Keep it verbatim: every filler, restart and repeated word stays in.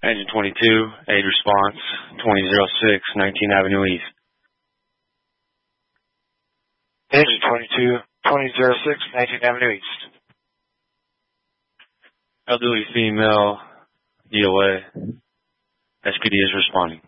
Engine twenty-two, aid response, twenty oh six, nineteenth Avenue East. Engine twenty-two, twenty oh six, nineteenth Avenue East. Elderly female, D O A. S P D is responding.